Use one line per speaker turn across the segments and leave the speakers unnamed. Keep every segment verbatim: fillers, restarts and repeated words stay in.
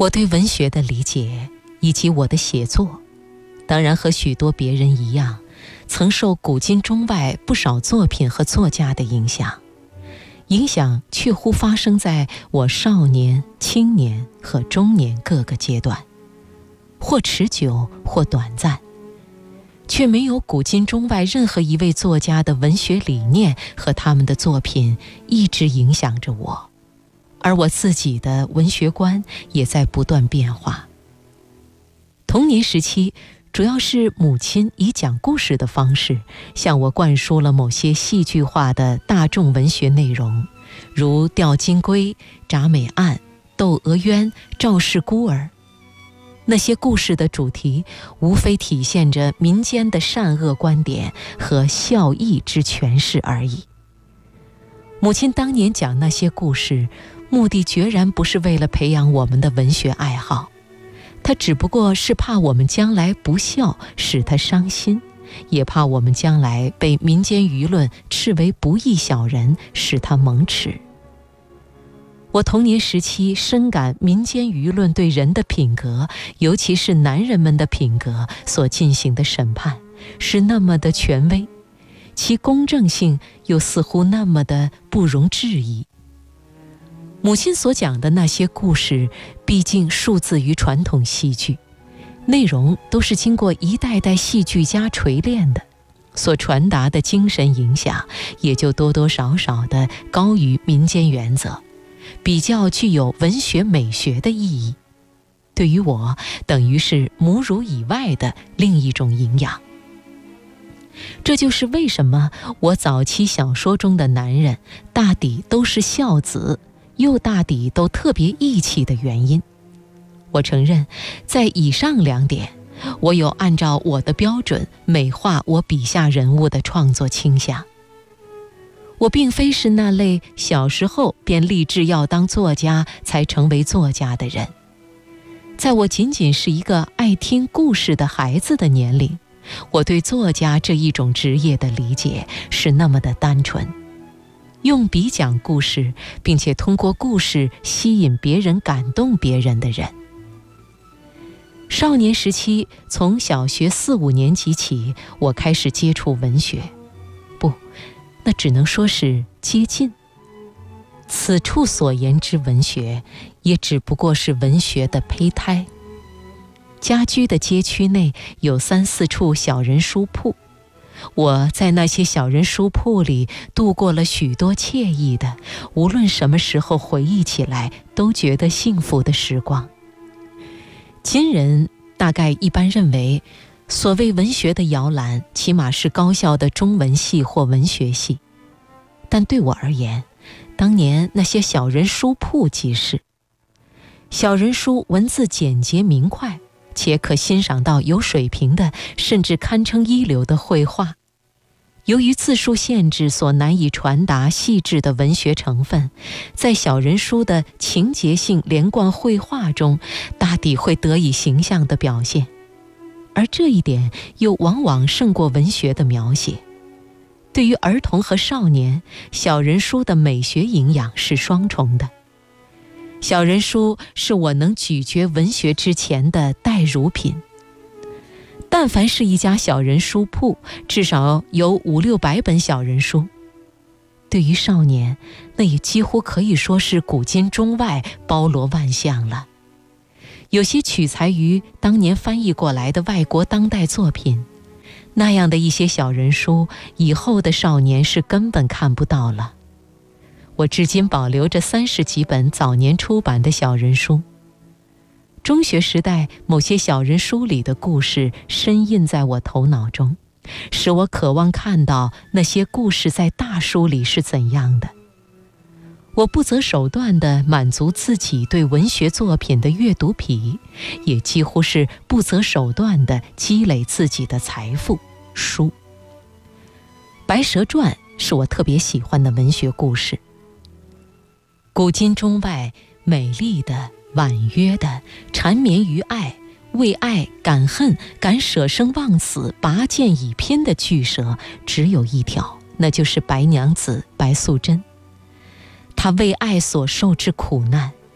我对文学的理解以及我的写作，当然和许多别人一样，曾受古今中外不少作品和作家的影响，影响确乎发生在我少年、青年和中年各个阶段，或持久或短暂，却没有古今中外任何一位作家的文学理念和他们的作品一直影响着我，而我自己的文学观也在不断变化。童年时期，主要是母亲以讲故事的方式向我灌输了某些戏剧化的大众文学内容，如《吊金龟》、《铡美案》、《窦娥冤》、《赵氏孤儿》。那些故事的主题无非体现着民间的善恶观点和孝义之诠释而已。母亲当年讲那些故事，目的决然不是为了培养我们的文学爱好，她只不过是怕我们将来不孝使她伤心，也怕我们将来被民间舆论斥为不义小人，使她蒙耻。我童年时期深感民间舆论对人的品格，尤其是男人们的品格所进行的审判是那么的权威，其公正性又似乎那么的不容置疑。母亲所讲的那些故事毕竟数自于传统戏剧，内容都是经过一代代戏剧家锤炼的，所传达的精神影响也就多多少少的高于民间原则，比较具有文学美学的意义。对于我，等于是母乳以外的另一种营养。这就是为什么我早期小说中的男人大抵都是孝子，又大抵都特别义气的原因。我承认，在以上两点，我有按照我的标准美化我笔下人物的创作倾向。我并非是那类小时候便立志要当作家才成为作家的人。在我仅仅是一个爱听故事的孩子的年龄，我对作家这一种职业的理解是那么的单纯，用笔讲故事，并且通过故事吸引别人、感动别人的人。少年时期，从小学四五年级起，我开始接触文学，不，那只能说是接近。此处所言之文学，也只不过是文学的胚胎。家居的街区内有三四处小人书铺，我在那些小人书铺里度过了许多惬意的，无论什么时候回忆起来都觉得幸福的时光。今人大概一般认为，所谓文学的摇篮，起码是高校的中文系或文学系。但对我而言，当年那些小人书铺即是。小人书文字简洁明快，且可欣赏到有水平的，甚至堪称一流的绘画。由于字数限制所难以传达细致的文学成分，在小人书的情节性连贯绘画中，大抵会得以形象的表现，而这一点又往往胜过文学的描写。对于儿童和少年，小人书的美学营养是双重的。小人书是我能咀嚼文学之前的代乳品。但凡是一家小人书铺，至少有五六百本小人书。对于少年，那也几乎可以说是古今中外包罗万象了。有些取材于当年翻译过来的外国当代作品，那样的一些小人书，以后的少年是根本看不到了。我至今保留着三十几本早年出版的小人书。中学时代某些小人书里的故事深印在我头脑中，使我渴望看到那些故事在大书里是怎样的。我不择手段地满足自己对文学作品的阅读癖，也几乎是不择手段地积累自己的财富书。《白蛇传》是我特别喜欢的文学故事。古今中外美丽的、婉约的、缠绵于爱、为爱敢恨、敢舍生忘死、拔剑以拼的巨蛇只有一条，那就是白娘子白素贞。她为爱所受之苦难，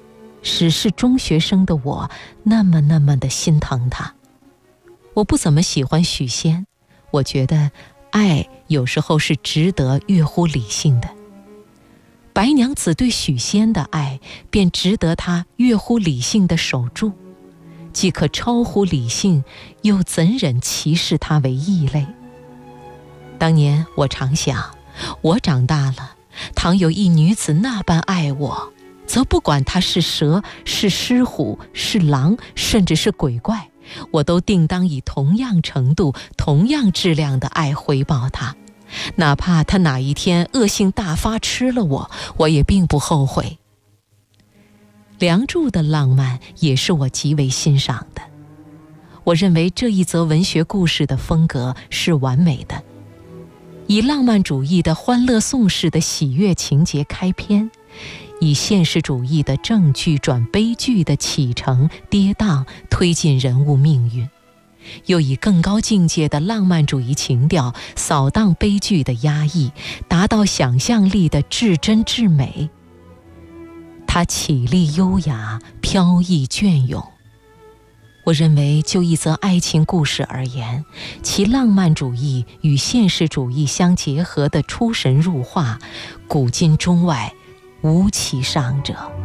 只是中学生的我那么那么的心疼他。我不怎么喜欢许仙，我觉得爱有时候是值得越乎理性的。白娘子对许仙的爱便值得他越乎理性的守住，既可超乎理性，又怎忍歧视他为异类？当年我常想，我长大了，倘有一女子那般爱我，则不管她是蛇，是狮虎，是狼，甚至是鬼怪，我都定当以同样程度、同样质量的爱回报她。哪怕她哪一天恶性大发吃了我，我也并不后悔。梁祝的浪漫也是我极为欣赏的。我认为这一则文学故事的风格是完美的，以浪漫主义的欢乐颂式的喜悦情节开篇，以现实主义的正剧转悲剧的起承跌宕推进人物命运，又以更高境界的浪漫主义情调扫荡悲剧的压抑，达到想象力的至真至美。它绮丽优雅，飘逸隽永。我认为就一则爱情故事而言，其浪漫主义与现实主义相结合的出神入化，古今中外无其上者。